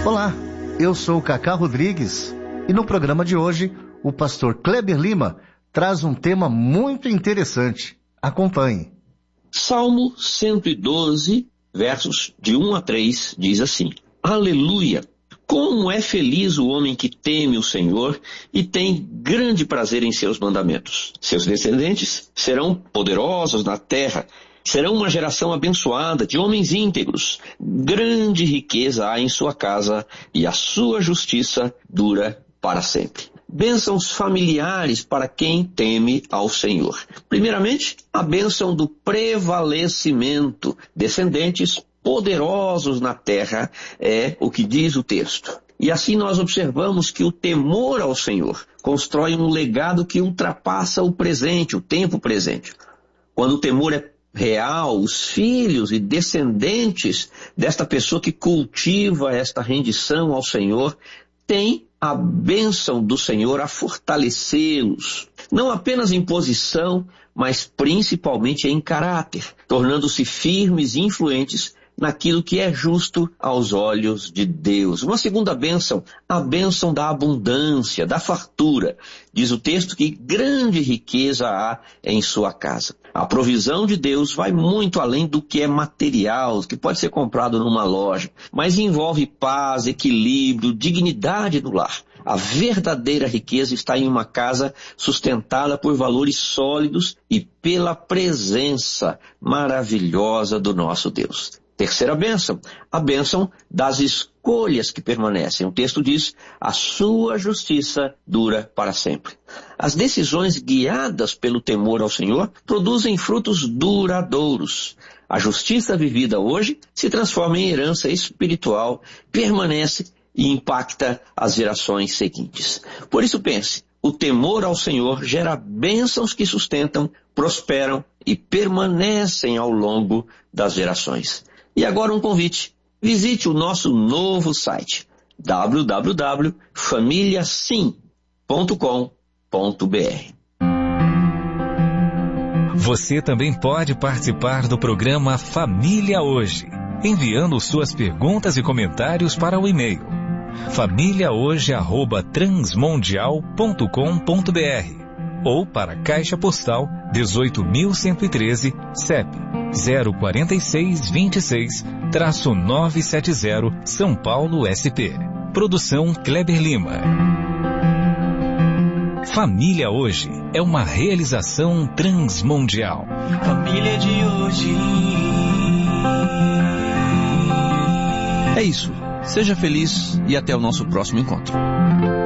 Olá, eu sou o Cacá Rodrigues e no programa de hoje o pastor Kleber Lima traz um tema muito interessante. Acompanhe. Salmo 112, versos de 1 a 3, diz assim: Aleluia! Como é feliz o homem que teme o Senhor e tem grande prazer em seus mandamentos. Seus descendentes serão poderosos na terra, serão uma geração abençoada de homens íntegros. Grande riqueza há em sua casa e a sua justiça dura para sempre. Bênçãos familiares para quem teme ao Senhor. Primeiramente, a bênção do prevalecimento. Descendentes poderosos na terra é o que diz o texto. E assim nós observamos que o temor ao Senhor constrói um legado que ultrapassa o presente, o tempo presente. Quando o temor é real, os filhos e descendentes desta pessoa que cultiva esta rendição ao Senhor têm a bênção do Senhor a fortalecê-los, não apenas em posição, mas principalmente em caráter, tornando-se firmes e influentes naquilo que é justo aos olhos de Deus. Uma segunda bênção, a bênção da abundância, da fartura. Diz o texto que grande riqueza há em sua casa. A provisão de Deus vai muito além do que é material, que pode ser comprado numa loja, mas envolve paz, equilíbrio, dignidade no lar. A verdadeira riqueza está em uma casa sustentada por valores sólidos e pela presença maravilhosa do nosso Deus. Terceira bênção, a bênção das escolhas que permanecem. O texto diz, a sua justiça dura para sempre. As decisões guiadas pelo temor ao Senhor produzem frutos duradouros. A justiça vivida hoje se transforma em herança espiritual, permanece e impacta as gerações seguintes. Por isso pense, o temor ao Senhor gera bênçãos que sustentam, prosperam e permanecem ao longo das gerações. E agora um convite. Visite o nosso novo site www.familiasim.com.br. Você também pode participar do programa Família Hoje, enviando suas perguntas e comentários para o e-mail famíliahoje@transmundial.com.br ou para Caixa Postal 18.113, CEP 04626-970, São Paulo, SP. Produção Kleber Lima. Família Hoje é uma realização transmundial. Família de hoje. É isso. Seja feliz e até o nosso próximo encontro.